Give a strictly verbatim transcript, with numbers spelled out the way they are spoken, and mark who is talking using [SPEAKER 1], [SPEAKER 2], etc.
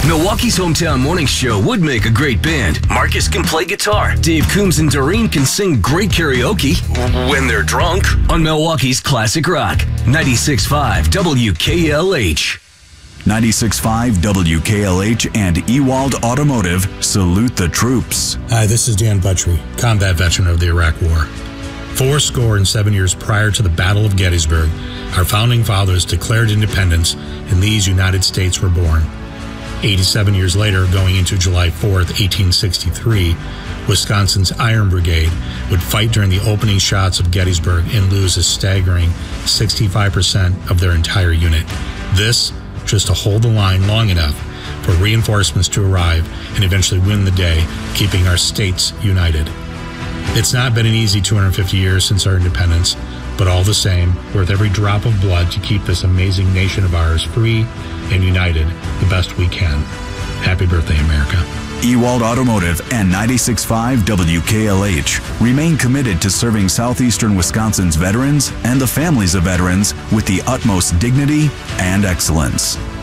[SPEAKER 1] Milwaukee's Hometown Morning Show would make a great band. Marcus can play guitar. Dave Coombs and Doreen can sing great karaoke when they're drunk on Milwaukee's Classic Rock. ninety-six point five W K L H.
[SPEAKER 2] ninety-six point five W K L H and Ewald Automotive salute the troops.
[SPEAKER 3] Hi, this is Dan Buttrey, combat veteran of the Iraq War. Four score and seven years prior to the Battle of Gettysburg, our founding fathers declared independence, and these United States were born. eighty-seven years later, going into July fourth, eighteen sixty-three, Wisconsin's Iron Brigade would fight during the opening shots of Gettysburg and lose a staggering sixty-five percent of their entire unit. This just to hold the line long enough for reinforcements to arrive and eventually win the day, keeping our states united. It's not been an easy two hundred fifty years since our independence, but all the same, worth every drop of blood to keep this amazing nation of ours free and united the best we can. Happy birthday, America.
[SPEAKER 2] Ewald Automotive and ninety-six point five W K L H remain committed to serving southeastern Wisconsin's veterans and the families of veterans with the utmost dignity and excellence.